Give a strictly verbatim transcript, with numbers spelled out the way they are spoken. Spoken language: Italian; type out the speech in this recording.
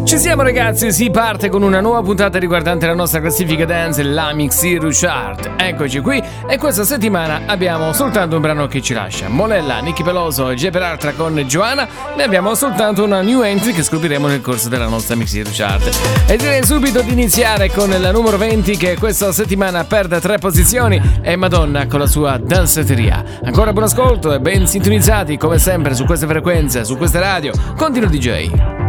Ci siamo ragazzi, si parte con una nuova puntata riguardante la nostra classifica dance, la Mix Hero Chart. Eccoci qui e questa settimana abbiamo soltanto un brano che ci lascia. Molella, Nicky Peloso e J. Peralta con Joanna. Ne abbiamo soltanto una new entry che scopriremo nel corso della nostra Mix Hero Chart. E direi subito di iniziare con la numero venti che questa settimana perde tre posizioni è Madonna con la sua danzetteria. Ancora buon ascolto e ben sintonizzati come sempre su queste frequenze, su queste radio. Continua D J.